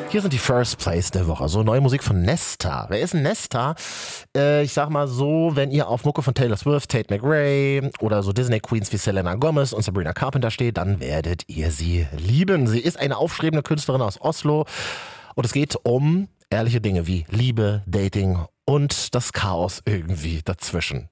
Hier sind die First Plays der Woche. So neue Musik von Nesta. Wer ist ein Nesta? Ich sag mal so, wenn ihr auf Mucke von Taylor Swift, Tate McRae oder so Disney Queens wie Selena Gomez und Sabrina Carpenter steht, dann werdet ihr sie lieben. Sie ist eine aufstrebende Künstlerin aus Oslo und es geht um ehrliche Dinge wie Liebe, Dating und das Chaos irgendwie dazwischen.